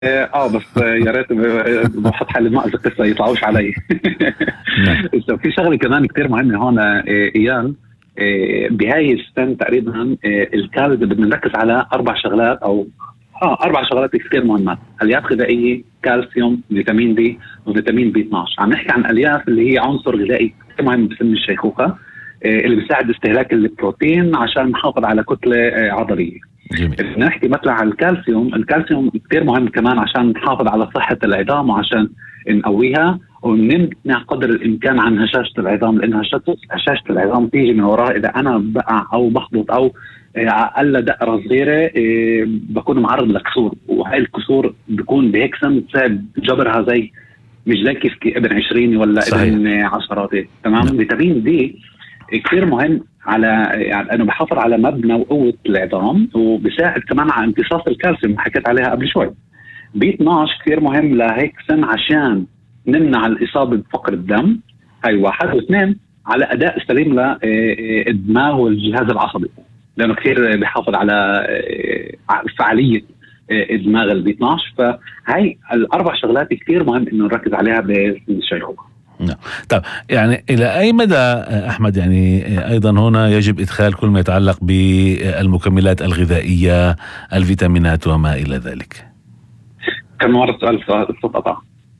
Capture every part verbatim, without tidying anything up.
اه آه، بس آه، يا ريت ب- بحط حالي ما اذا قصه يطلعوش علي. نعم. بس في شغله كمان كثير مهمه هون، آه، ايان. آه، بهاي السنه تقريبا، آه، الكال بدنا نركز على اربع شغلات، او اه اربع شغلات كثير مهمات: الياف غذائيه، كالسيوم، فيتامين دي، وفيتامين بي اثناشر. عم نحكي عن الياف اللي هي عنصر غذائي كثير مهم بسن الشيخوخه، آه، اللي بيساعد استهلاك البروتين عشان نحافظ على كتله آه، عضليه. جميل. بدنا نحكي مثلا على الكالسيوم. الكالسيوم كثير مهم كمان عشان نحافظ على صحة العظام، وعشان نقويها ونمنع قدر الإمكان عن هشاشة العظام، لأن هشاشة هشاشة العظام تيجي من وراء إذا أنا بقع أو بخبط أو آه، أقل دقرة صغيرة، آه، بكون معرض لكسور، وهي الكسور بيكون بهيك سن بتساعد جبرها، زي مش زي كيف كي ابن عشرين ولا صحيح. ابن عشرات. تمام. نعم. فيتامين دي كثير مهم على، يعني انه بحافظ على مبنى وقوه العظام، وبساعد كمان على امتصاص الكالسيوم اللي حكيت عليها قبل شوي. بي اثناشر كثير مهم لهيك سن عشان نمنع الاصابه بفقر الدم. هاي واحد. واثنين، على اداء سليم للدماغ والجهاز العصبي، لانه كثير بيحافظ على آه، فعاليه آه، الدماغ البي اثناشر. فهاي الاربع شغلات كثير مهم انه نركز عليها بالشيخوخه. نعم. طيب، يعني إلى أي مدى أحمد، يعني أيضا هنا يجب إدخال كل ما يتعلق بالمكملات الغذائية، الفيتامينات وما إلى ذلك؟ كم مره سؤال الصوت قطع.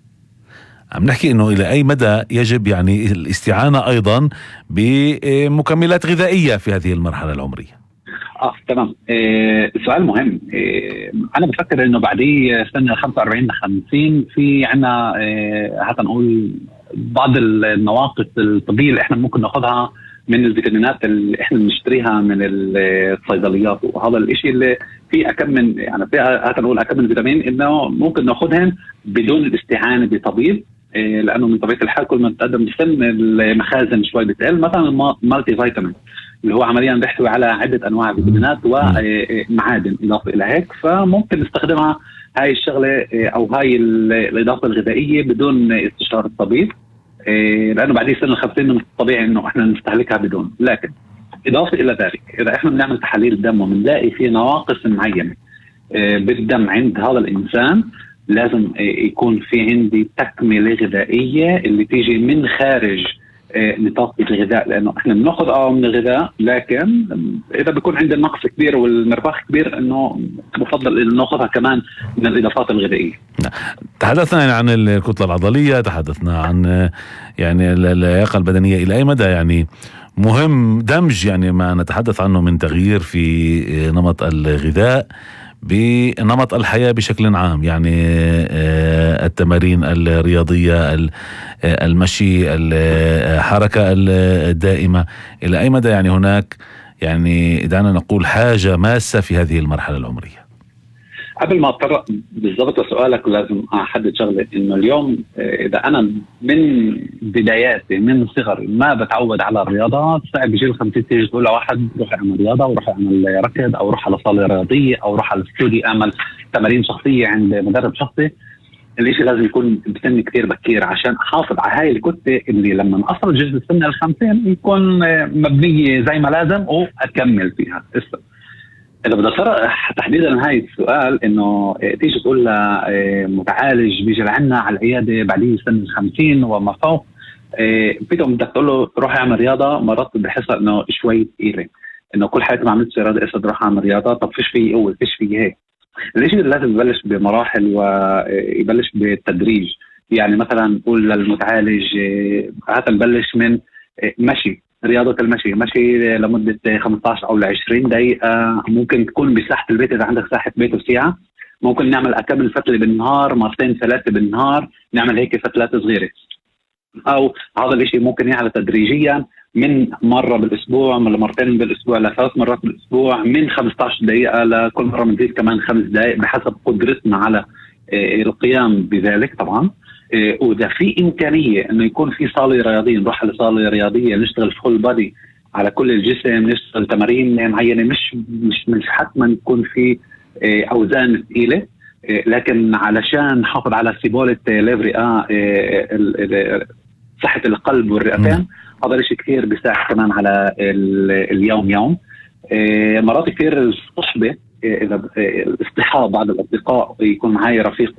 عم نحكي إنه إلى أي مدى يجب يعني الاستعانة أيضا بمكملات غذائية في هذه المرحلة العمرية؟ اه تمام. آه سؤال مهم. آه انا بفكر انه بعديه سنه خمسة وأربعين ل خمسين في عنا، آه حتى نقول بعض النواقص الطبيه اللي احنا ممكن ناخذها من الفيتامينات اللي احنا بنشتريها من الصيدليات. وهذا الاشي اللي في اكم من، يعني في حتى نقول اكم من فيتامين انه ممكن ناخذهم بدون الاستعانه بطبيب. آه لانه من طبيعه الحال كل ما تقدم السن المخازن شوي بتقل. مثلا المالتي فيتامين اللي هو عمليا بيحتوي على عدة أنواع فيتامينات ومعادن إضافة إلى هيك، فممكن نستخدمها هاي الشغلة أو هاي الإضافة الغذائية بدون استشارة الطبيب، لأنه بعد سنة الخمسين من الطبيعي إنه إحنا نستهلكها بدون. لكن إضافة إلى ذلك، إذا إحنا بنعمل تحاليل دم وبنلاقي في نواقص معينة بالدم عند هذا الإنسان، لازم يكون في عندي تكملة غذائية اللي تيجي من خارج نطاق الغذاء، لانه احنا بناخذ اه من الغذاء، لكن اذا بيكون عندنا نقص كبير والمرباح كبير انه بفضل انه ناخذها كمان من الاضافات الغذائيه. تحدثنا يعني عن الكتلة العضلية، تحدثنا عن يعني اللياقة البدنية. إلى أي مدى يعني مهم دمج يعني ما نتحدث عنه من تغيير في نمط الغذاء بنمط الحياة بشكل عام؟ يعني التمارين الرياضية، المشي، الحركة الدائمة. إلى أي مدى يعني هناك، يعني دعنا نقول، حاجة ماسة في هذه المرحلة العمرية؟ قبل ما اتطرق بالضبط لسؤالك لازم احدد شغله، انه اليوم اذا انا من بداياتي من صغري ما بتعود على الرياضه، صعب بجيل خمسين تيجي تقول لواحد روح اعمل رياضه وروح اعمل ركض او روح على صاله رياضيه او روح على الاستوديو اعمل تمارين شخصيه عند مدرب شخصي. الاشي لازم يكون بسن كتير بكير عشان احافظ على هاي الكتله اللي لما اصل جزء السن الخمسين يكون مبنيه زي ما لازم واكمل فيها. إذا بدي أصرح تحديدا هاي السؤال، إنه تيجي تقول لمتعالج بيجي لعنا على العيادة بعدين سن الخمسين وما فوق، بدهم بدك تقول له روح اعمل رياضة، مرات بحسها إنه شوي ثقيلة، إنه كل حياتي ما عملت رياضة إيش روح أعمل رياضة، طب فيش في قوة فيش في هيك. الشيء اللي لازم يبلش بمراحل ويبلش بالتدريج. يعني مثلا نقول للمتعالج هذا نبلش من مشي، رياضة المشي، مشي لمدة خمسة عشر أو عشرين دقيقة، ممكن تكون بساحة البيت إذا عندك ساحة بيت وسيعة. ممكن نعمل أكمل فترة بالنهار، مرتين ثلاثة بالنهار، نعمل هيك فترات صغيرة. أو هذا الشيء ممكن يعلى تدريجيا من مرة بالأسبوع لمرتين بالأسبوع لثلاث مرات بالأسبوع، من خمسة عشر دقيقة لكل مرة بنزيد كمان خمس دقائق بحسب قدرتنا على القيام بذلك طبعا. وإذا في إمكانية إنه يكون في صالة رياضية نروح على صالة رياضية نشتغل فول بادي على كل الجسم، نشتغل تمارين معينة، مش مش مش حتما يكون في أوزان ثقيلة، لكن علشان نحافظ على سيبولة الرئة، صحة القلب والرئتين. هذا الشيء كثير بيساعد كمان على اليوم يوم. مرات كثير الصحبة اذا الاصطحاب بعض الاصدقاء يكون معي رفيق